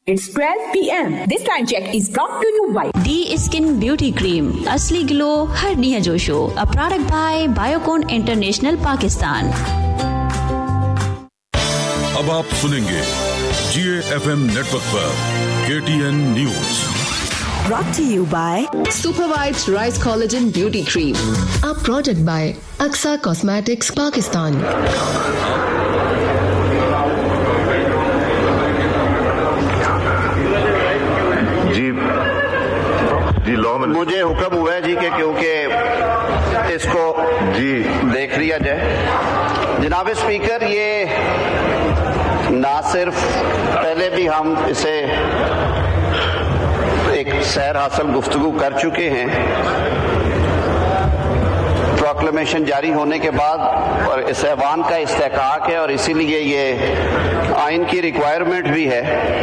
It's 12 p.m. This time check is brought to you by D Skin Beauty Cream. Asli glow, har niya josho. A product by Biocon International, Pakistan. अब आप सुनेंगे GAFM network पर KTN news. brought to you by Supervite Rice Collagen Beauty Cream. A product by Aksa Cosmetics, Pakistan. मुझे हुक्म हुआ है जी कि क्योंकि इसको जी देख लिया जाए। जनाब स्पीकर, ये ना सिर्फ पहले भी हम इसे एक सैर हासिल गुफ्तगू कर चुके हैं प्रोक्लेमेशन जारी होने के बाद, और इस ऐवान का इस्तेहकाक है और इसीलिए ये आइन की रिक्वायरमेंट भी है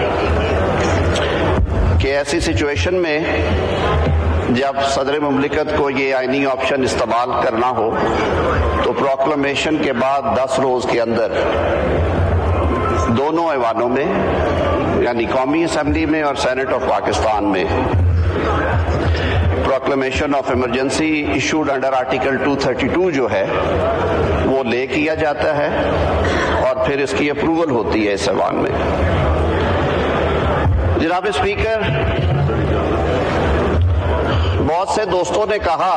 कि ऐसी सिचुएशन में जब सदर मुमलिकत को ये आइनी ऑप्शन इस्तेमाल करना हो तो प्रोक्लेमेशन के बाद 10 रोज के अंदर दोनों ऐवानों में, यानी कौमी असम्बली में और सेनेट ऑफ पाकिस्तान में, proclamation of emergency issued under article 232 जो है वो ले किया जाता है और फिर इसकी अप्रूवल होती है इस ऐवान में। जनाब स्पीकर, बहुत से दोस्तों ने कहा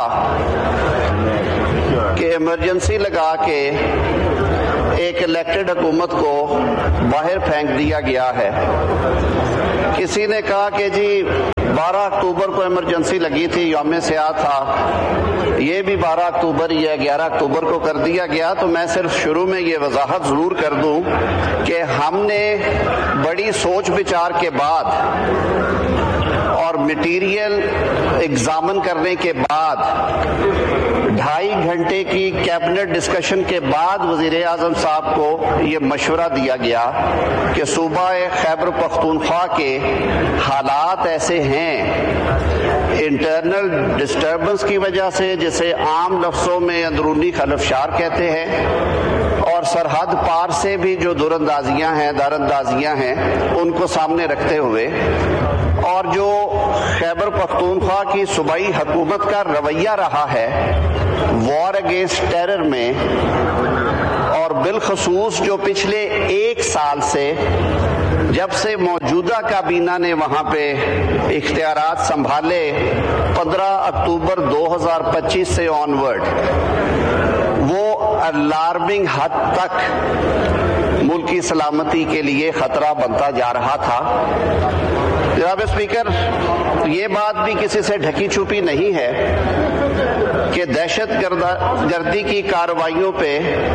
कि इमरजेंसी लगा के एक इलेक्टेड हुकूमत को बाहर फेंक दिया गया है। किसी ने कहा कि जी 12 अक्टूबर को इमरजेंसी लगी थी, यौम सियाह था, ये भी 12 अक्टूबर या 11 अक्टूबर को कर दिया गया। तो मैं सिर्फ शुरू में ये वजाहत जरूर कर दूं कि हमने बड़ी सोच विचार के बाद और मटेरियल एग्जामिन करने के बाद 2.5 घंटे की कैबिनेट डिस्कशन के बाद वजीर आजम साहब को ये मशवरा दिया गया कि सूबा खैबर पख्तूनख्वा के हालात ऐसे हैं इंटरनल डिस्टर्बेंस की वजह से, जिसे आम लफ्जों में अंदरूनी खलफशार कहते हैं, और सरहद पार से भी जो दुरंदाजियां हैं, दारंदाजियां हैं, उनको सामने रखते हुए, और जो खैबर पख्तूनख्वा की सूबाई हुकूमत का रवैया रहा है वॉर अगेंस्ट टेरर में, और बिलखसूस जो पिछले 1 साल से जब से मौजूदा काबीना ने वहां पे इख्तियारात संभाले 15 अक्टूबर 2025 से ऑनवर्ड, वो अलार्मिंग हद तक मुल्की सलामती के लिए खतरा बनता जा रहा था। जनाब स्पीकर, ये बात भी किसी से ढकी छुपी नहीं है कि दहशत गर्दी की कार्रवाइयों पे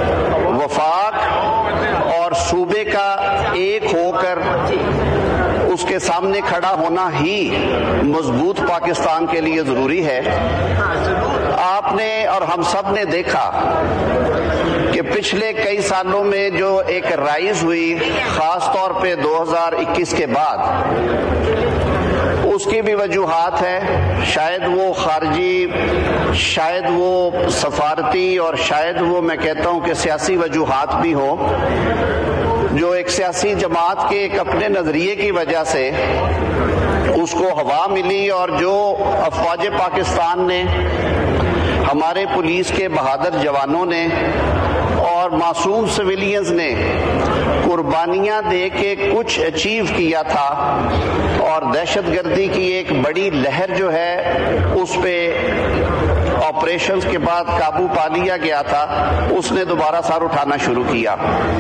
वफाक और सूबे का एक होकर उसके सामने खड़ा होना ही मजबूत पाकिस्तान के लिए जरूरी है। आपने और हम सब ने देखा कि पिछले कई सालों में जो एक राइज हुई, खास तौर पे 2021 के बाद, उसकी भी वजूहात है। शायद वो खारजी, शायद वो सफारती, और शायद वो मैं कहता हूं कि सियासी वजूहात भी हो, जो एक सियासी जमात के एक अपने नजरिए की वजह से उसको हवा मिली, और जो अफवाज पाकिस्तान ने, हमारे पुलिस के बहादुर जवानों ने और मासूम सिविलियंस ने कुर्बानियां दे के कुछ अचीव किया था, और दहशतगर्दी की एक बड़ी लहर जो है उस पे ऑपरेशंस के बाद काबू पा लिया गया था, उसने दोबारा सर उठाना शुरू किया।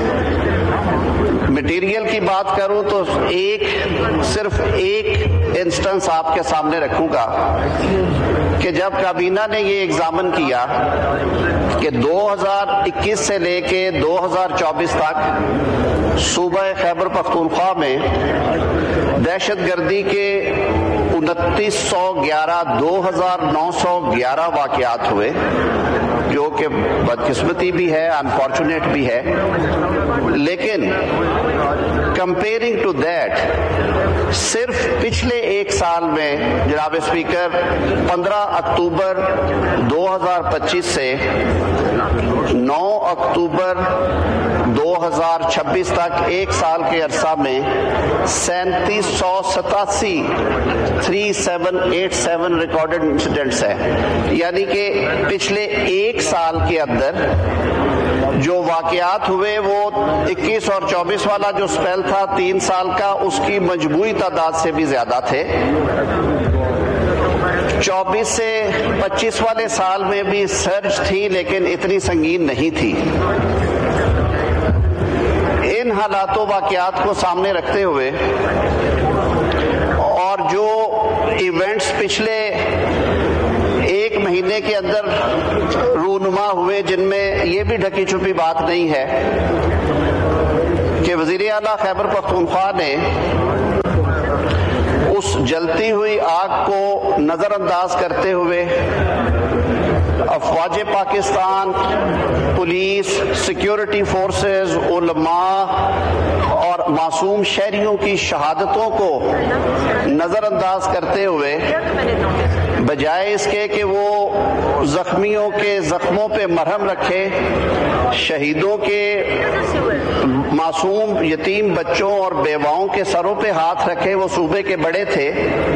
मटेरियल की बात करूं तो सिर्फ एक इंस्टेंस आपके सामने रखूंगा कि जब काबीना ने ये एग्जामिन किया कि 2021 से लेके 2024 तक सूबा खैबर पख्तूनख्वा में दहशतगर्दी के 2911 वाकयात हुए, जो कि बदकिस्मती भी है, अनफॉर्चुनेट भी है, लेकिन कंपेयरिंग टू दैट सिर्फ पिछले 1 साल में जनाब स्पीकर 15 अक्टूबर 2025 से 9 अक्टूबर 2026 تک ایک سال کے عرصہ میں 3787 ریکارڈڈ انسیڈنٹس ہیں، یعنی کہ پچھلے ایک سال کے اندر جو واقعات ہوئے وہ 21 اور 24 والا جو سپیل تھا 3 سال کا، اس کی مجموعی تعداد سے بھی زیادہ تھے۔ 24 سے 25 والے سال میں بھی سرج تھی لیکن اتنی سنگین نہیں تھی۔ ان حالات و واقعات کو سامنے رکھتے ہوئے اور جو ایونٹس پچھلے ایک مہینے کے اندر رونما ہوئے، جن میں یہ بھی ڈھکی چھپی بات نہیں ہے کہ وزیر اعلیٰ خیبر پختونخوا نے اس جلتی ہوئی آگ کو نظر انداز کرتے ہوئے افواج پاکستان، پولیس، سیکیورٹی فورسز، علماء اور معصوم شہریوں کی شہادتوں کو نظر انداز کرتے ہوئے بجائے اس کے کہ وہ زخمیوں کے زخموں پہ مرہم رکھے، شہیدوں کے معصوم یتیم بچوں اور بیواؤں کے سروں پہ ہاتھ رکھے، وہ صوبے کے بڑے تھے،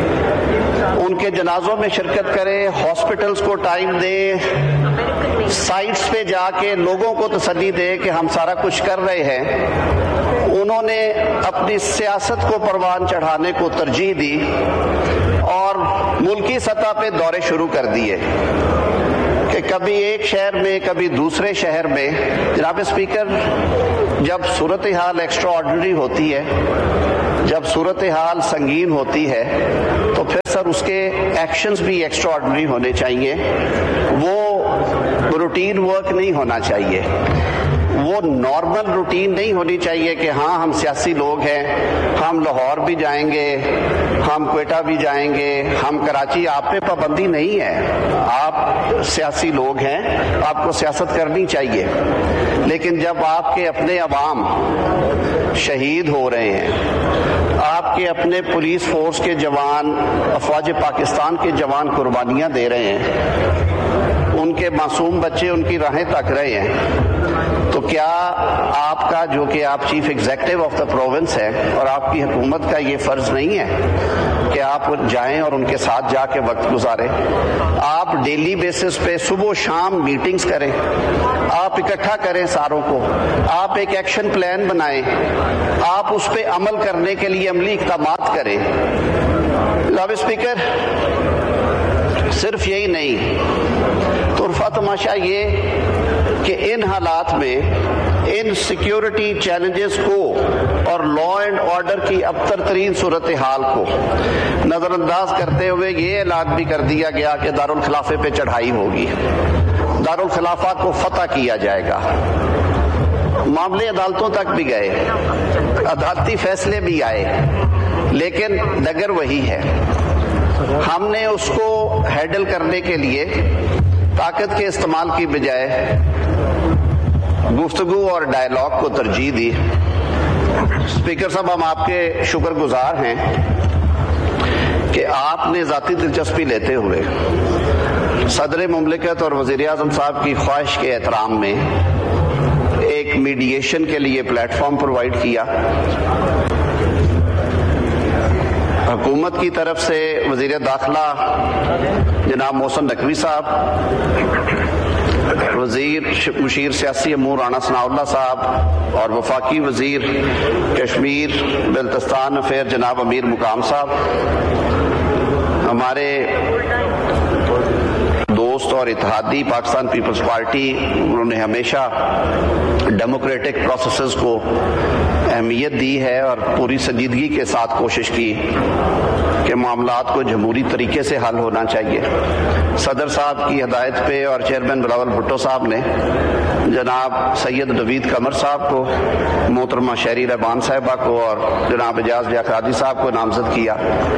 ان کے جنازوں میں شرکت کرے، ہاسپٹلز کو ٹائم دے، سائٹس پہ جا کے لوگوں کو تسلی دے کہ ہم سارا کچھ کر رہے ہیں، انہوں نے اپنی سیاست کو پروان چڑھانے کو ترجیح دی اور ملکی سطح پہ دورے شروع کر دیے کہ کبھی ایک شہر میں کبھی دوسرے شہر میں۔ جناب اسپیکر، جب صورتحال ایکسٹرا آرڈنری ہوتی ہے، جب صورتحال سنگین ہوتی ہے تو پھر سر اس کے ایکشنز بھی ایکسٹرا آرڈنری ہونے چاہیے، وہ روٹین ورک نہیں ہونا چاہیے، وہ نارمل روٹین نہیں ہونی چاہیے کہ ہاں ہم سیاسی لوگ ہیں، ہم لاہور بھی جائیں گے، ہم کوئٹہ بھی جائیں گے، ہم کراچی، آپ پہ پابندی نہیں ہے، آپ سیاسی لوگ ہیں، آپ کو سیاست کرنی چاہیے، لیکن جب آپ کے اپنے عوام شہید ہو رہے ہیں، آپ کے اپنے پولیس فورس کے جوان، افواج پاکستان کے جوان قربانیاں دے رہے ہیں، ان کے معصوم بچے ان کی راہیں تک رہے ہیں، تو کیا آپ کا، جو کہ آپ chief executive of the province ہے اور آپ کی حکومت کا یہ فرض نہیں ہے کہ آپ جائیں اور ان کے ساتھ جا کے وقت گزاریں؟ آپ ڈیلی بیسس پہ صبح و شام میٹنگز کریں، آپ اکٹھا کریں ساروں کو، آپ ایک ایکشن پلان بنائیں، آپ اس پہ عمل کرنے کے لیے عملی اقدامات کریں۔ جناب اسپیکر، صرف یہی نہیں، طرفہ تماشا یہ کہ ان حالات میں ان سیکیورٹی چیلنجز کو اور لا اینڈ آرڈر کی ابتر ترین صورتحال کو نظر انداز کرتے ہوئے یہ اعلان بھی کر دیا گیا کہ دارالخلافے پہ چڑھائی ہوگی، دارالخلافہ کو فتح کیا جائے گا۔ معاملے عدالتوں تک بھی گئے، عدالتی فیصلے بھی آئے، لیکن ڈگر وہی ہے۔ ہم نے اس کو ہینڈل کرنے کے لیے طاقت کے استعمال کی بجائے گفتگو اور ڈائلاگ کو ترجیح دی۔ اسپیکر صاحب، ہم آپ کے شکر گزار ہیں کہ آپ نے ذاتی دلچسپی لیتے ہوئے صدر مملکت اور وزیر اعظم صاحب کی خواہش کے احترام میں ایک میڈیشن کے لیے پلیٹ فارم پرووائڈ کیا۔ حکومت کی طرف سے وزیر داخلہ جناب محسن نقوی صاحب، وزیر مشیر سیاسی امور رانا ثناء اللہ صاحب اور وفاقی وزیر کشمیر بلتستان افیئر جناب امیر مقام صاحب، ہمارے دوست اور اتحادی پاکستان پیپلز پارٹی، انہوں نے ہمیشہ ڈیموکریٹک پروسیسز کو اہمیت دی ہے اور پوری سنجیدگی کے ساتھ کوشش کی کہ معاملات کو جمہوری طریقے سے حل ہونا چاہیے۔ صدر صاحب کی ہدایت پہ اور چیئرمین بلاول بھٹو صاحب نے جناب سید نوید قمر صاحب کو، محترمہ شہری رحمان صاحبہ کو اور جناب اعجاز بیاقرادی صاحب کو نامزد کیا۔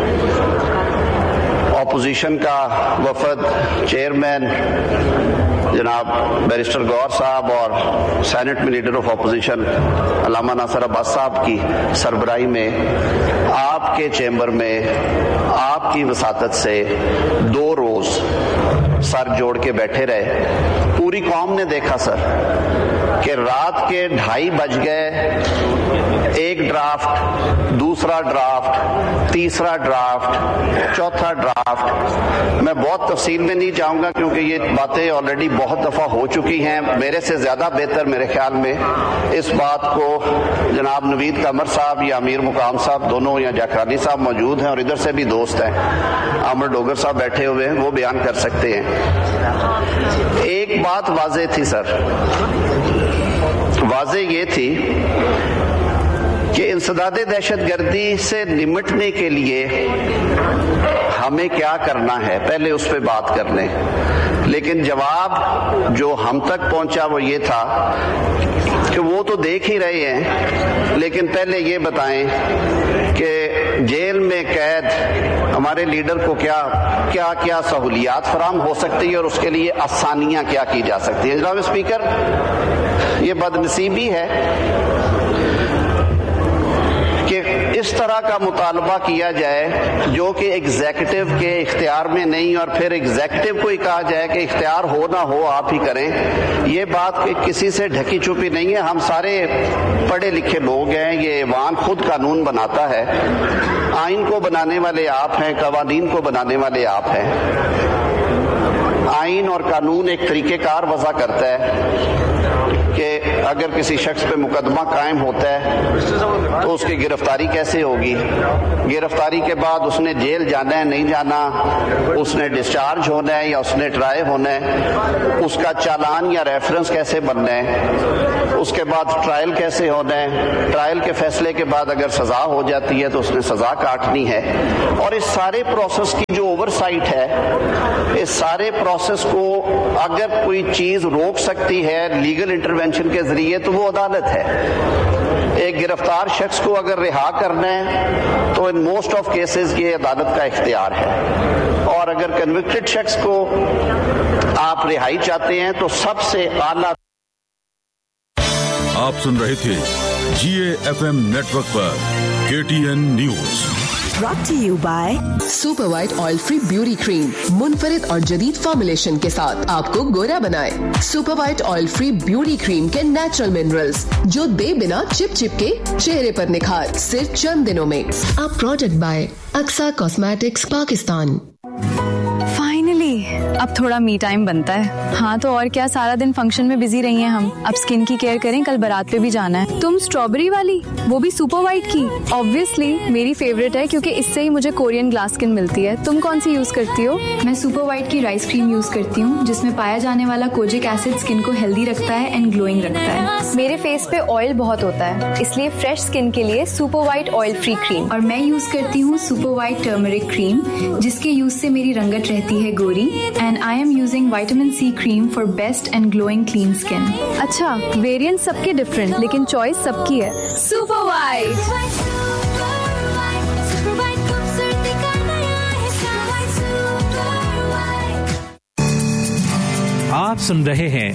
اپوزیشن کا وفد چیئرمین جناب بیرسٹر گور صاحب اور سینٹ میں لیڈر آف اپوزیشن علامہ ناصر عباس صاحب کی سربراہی میں آپ کے چیمبر میں آپ کی وساطت سے 2 روز سر جوڑ کے بیٹھے رہے۔ پوری قوم نے دیکھا سر کہ رات کے 2:30 بج گئے، ایک ڈرافٹ، دوسرا ڈرافٹ، تیسرا ڈرافٹ، چوتھا ڈرافٹ. میں بہت تفصیل میں نہیں جاؤں گا کیونکہ یہ باتیں آلریڈی بہت دفعہ ہو چکی ہیں. میرے سے زیادہ بہتر میرے خیال میں اس بات کو جناب نوید قمر صاحب یا امیر مقام صاحب دونوں یا جاکرانی صاحب موجود ہیں اور ادھر سے بھی دوست ہیں عامر ڈوگر صاحب بیٹھے ہوئے ہیں، وہ بیان کر سکتے ہیں. ایک بات واضح تھی سر، واضح یہ تھی کہ انسداد دہشت گردی سے نمٹنے کے لیے ہمیں کیا کرنا ہے، پہلے اس پہ بات کر لیں. لیکن جواب جو ہم تک پہنچا وہ یہ تھا کہ وہ تو دیکھ ہی رہے ہیں، لیکن پہلے یہ بتائیں کہ جیل میں قید ہمارے لیڈر کو کیا کیا سہولیات فراہم ہو سکتی ہے اور اس کے لیے آسانیاں کیا کی جا سکتی ہیں. جناب اسپیکر، یہ بدنصیبی ہے کہ اس طرح کا مطالبہ کیا جائے جو کہ ایگزیکٹو کے اختیار میں نہیں، اور پھر ایگزیکٹو کو ہی کہا جائے کہ اختیار ہو نہ ہو آپ ہی کریں. یہ بات کہ کسی سے ڈھکی چھپی نہیں ہے، ہم سارے پڑھے لکھے لوگ ہیں. یہ ایوان خود قانون بناتا ہے، آئین کو بنانے والے آپ ہیں، قوانین کو بنانے والے آپ ہیں. آئین اور قانون ایک طریقہ کار وضع کرتا ہے کہ اگر کسی شخص پہ مقدمہ قائم ہوتا ہے تو اس کی گرفتاری کیسے ہوگی، گرفتاری کے بعد اس نے جیل جانا ہے نہیں جانا، اس نے ڈسچارج ہونا ہے یا اس نے ٹرائی ہونا ہے، اس کا چالان یا ریفرنس کیسے بننا ہے، اس کے بعد ٹرائل کیسے ہونا ہے، ٹرائل کے فیصلے کے بعد اگر سزا ہو جاتی ہے تو اس نے سزا کاٹنی ہے. اور اس سارے پروسیس کی جو اوور سائٹ ہے، اس سارے پروسیس کو اگر کوئی چیز روک سکتی ہے لیگل انٹروینشن کے ذریعے تو وہ عدالت ہے. ایک گرفتار شخص کو اگر رہا کرنا ہے تو ان موسٹ آف کیسز یہ عدالت کا اختیار ہے، اور اگر کنوکٹڈ شخص کو آپ رہائی چاہتے ہیں تو سب سے اعلیٰ. آپ سن رہے تھے GAFM net work per KTN news. brought to you by super white oil free beauty کریم منفرد اور جدید فارمولیشن کے ساتھ آپ کو گورا بنائے. Super white oil free beauty کریم کے نیچرل منرلز جو دے بنا چپ چپ کے چہرے پر نکھار صرف چند دنوں میں. آپ پروڈکٹ بائے اکسا کاسمیٹکس پاکستان. اب تھوڑا می ٹائم بنتا ہے. ہاں تو اور کیا، سارا دن فنکشن میں بزی رہی ہیں ہم. اب اسکن کی کیئر کریں، کل بارات پہ بھی جانا ہے. تم اسٹرابری والی، وہ بھی سپر وائٹ کی؟ آبویسلی میری فیوریٹ ہے کیونکہ اس سے ہی مجھے کورین گلاس اسکن ملتی ہے. تم کون سی یوز کرتی ہو؟ میں سپر وائٹ کی رائس کریم یوز کرتی ہوں جس میں پایا جانے والا کوجک ایسڈ اسکن کو ہیلدی رکھتا ہے اینڈ گلوئنگ رکھتا ہے. میرے فیس پہ آئل بہت ہوتا ہے، اس لیے فریش اسکن کے لیے سپر وائٹ آئل فری کریم. اور میں یوز کرتی ہوں سپر وائٹ ٹرمرک کریم جس کے یوز سے میری رنگت رہتی ہے گوری. And I am using vitamin C cream for best and glowing clean skin. اچھا، ویریئنٹ سب کے ڈفرنٹ لیکن چوائس سب کی ہے. Super white. آپ سن رہے ہیں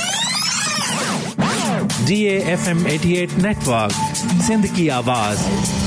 GAFM 88 نیٹ ورک، سندھ کی آواز.